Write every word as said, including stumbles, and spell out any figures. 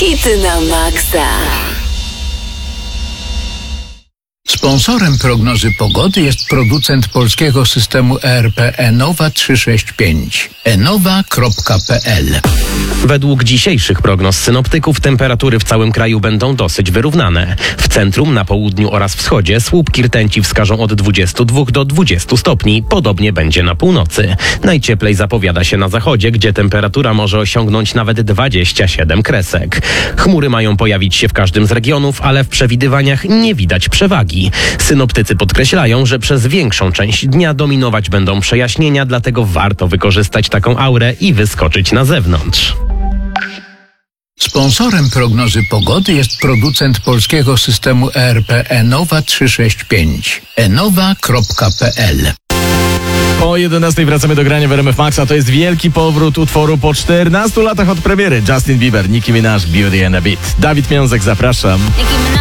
Hity na maksa. Sponsorem prognozy pogody jest producent polskiego systemu E R P Enowa trzysta sześćdziesiąt pięć. enowa kropka p l. Według dzisiejszych prognoz synoptyków temperatury w całym kraju będą dosyć wyrównane. W centrum, na południu oraz wschodzie słupki rtęci wskażą od dwudziestu dwóch do dwudziestu stopni. Podobnie będzie na północy. Najcieplej zapowiada się na zachodzie, gdzie temperatura może osiągnąć nawet dwadzieścia siedem kresek. Chmury mają pojawić się w każdym z regionów, ale w przewidywaniach nie widać przewagi. Synoptycy podkreślają, że przez większą część dnia dominować będą przejaśnienia, dlatego warto wykorzystać taką aurę i wyskoczyć na zewnątrz. Sponsorem prognozy pogody jest producent polskiego systemu E R P Enowa trzysta sześćdziesiąt pięć. enowa kropka p l. Po jedenastej wracamy do grania w R M F Maxa. To jest wielki powrót utworu po czternastu latach od premiery. Justin Bieber, Nicki Minaj, Beauty and a Beat. Dawid Miązek, zapraszam.